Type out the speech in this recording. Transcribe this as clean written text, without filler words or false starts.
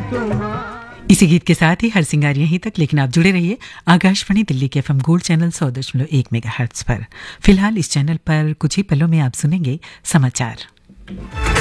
इसी गीत के साथ ही हर सिंगार यहीं तक, लेकिन आप जुड़े रहिए आकाशवाणी दिल्ली के FM गोल्ड चैनल 100.1 मेगाहर्ट्ज पर। फिलहाल इस चैनल पर कुछ ही पलों में आप सुनेंगे समाचार।